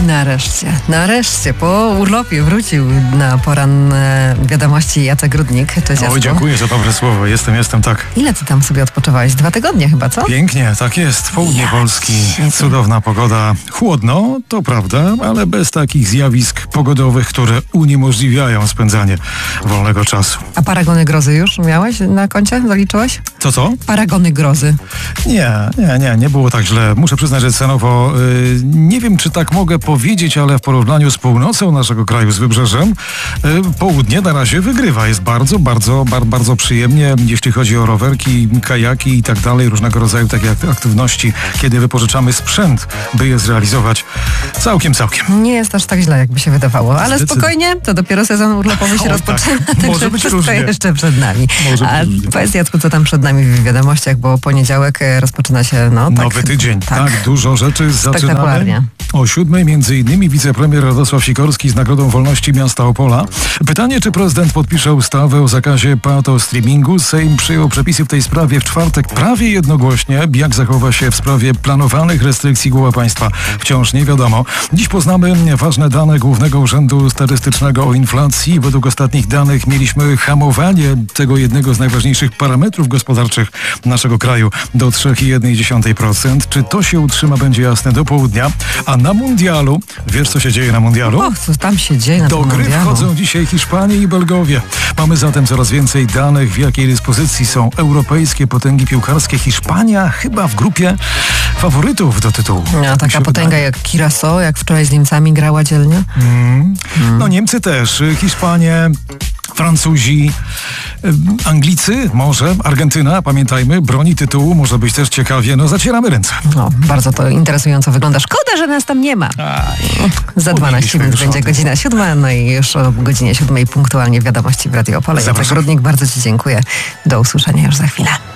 Nareszcie, po urlopie wrócił na poranne wiadomości Jacek Rudnik. Cześć, Jacku. Oj, dziękuję za dobre słowo. Jestem, tak. Ile ty tam sobie odpoczywałeś? 2 tygodnie chyba, co? Pięknie, tak jest. Południe Polski, cudowna pogoda. Chłodno, to prawda, ale bez takich zjawisk pogodowych, które uniemożliwiają spędzanie wolnego czasu. A paragony grozy już miałeś na koncie? Zaliczyłeś? Co? Paragony grozy. Nie było tak źle. Muszę przyznać, że cenowo nie wiem, czy tak mogę powiedzieć, ale w porównaniu z północą naszego kraju, z wybrzeżem, południe na razie wygrywa. Jest bardzo przyjemnie, jeśli chodzi o rowerki, kajaki i tak dalej, różnego rodzaju takie aktywności, kiedy wypożyczamy sprzęt, by je zrealizować. Całkiem. Nie jest aż tak źle, jakby się wydawało, ale spokojnie, to dopiero sezon urlopowy się rozpoczyna. Tak. Może być różnie. Jeszcze przed nami. Powiedz, Jacku, co tam przed nami w wiadomościach, bo poniedziałek rozpoczyna się nowy tydzień. Tak, dużo rzeczy zaczynamy. O 7:00 między innymi wicepremier Radosław Sikorski z Nagrodą Wolności Miasta Opola. Pytanie, czy prezydent podpisze ustawę o zakazie pato-streamingu. Sejm przyjął przepisy w tej sprawie w czwartek prawie jednogłośnie. Jak zachowa się w sprawie planowanych restrykcji głowa państwa, wciąż nie wiadomo. Dziś poznamy ważne dane Głównego Urzędu Statystycznego o inflacji. Według ostatnich danych mieliśmy hamowanie tego jednego z najważniejszych parametrów gospodarczych naszego kraju do 3,1%. Czy to się utrzyma, będzie jasne do południa. A na mundialu, wiesz co się dzieje na mundialu? Co tam się dzieje na do gry mundialu? Wchodzą dzisiaj Hiszpanie i Belgowie. Mamy zatem coraz więcej danych, w jakiej dyspozycji są europejskie potęgi piłkarskie. Hiszpania chyba w grupie faworytów do tytułu. Taka potęga jak Curaçao, jak wczoraj z Niemcami grała dzielnie. No Niemcy też, Hiszpanie, Francuzi, Anglicy, może, Argentyna, pamiętajmy, broni tytułu, może być też ciekawie, zacieramy ręce. Bardzo to interesująco wygląda. Szkoda, że nas tam nie ma. Za 12 minut będzie godzina 7, i już o godzinie 7 punktualnie wiadomości w Radio Opole. Jacek Rudnik, bardzo ci dziękuję. Do usłyszenia już za chwilę.